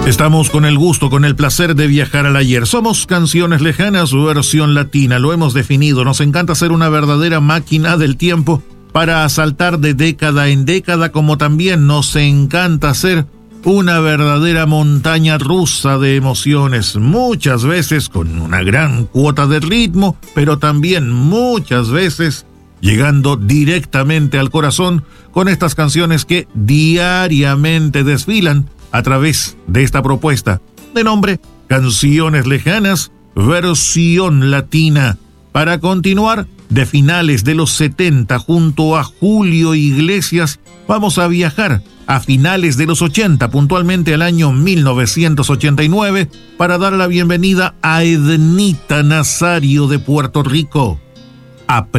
Estamos con el gusto, con el placer de viajar al ayer. Somos Canciones Lejanas, versión latina. Lo hemos definido. Nos encanta ser una verdadera máquina del tiempo para saltar de década en década, como también nos encanta ser una verdadera montaña rusa de emociones, muchas veces con una gran cuota de ritmo, pero también muchas veces llegando directamente al corazón con estas canciones que diariamente desfilan a través de esta propuesta de nombre Canciones Lejanas, versión latina. Para continuar, de finales de los 70 junto a Julio Iglesias, vamos a viajar a finales de los 80, puntualmente al año 1989, para dar la bienvenida a Ednita Nazario de Puerto Rico.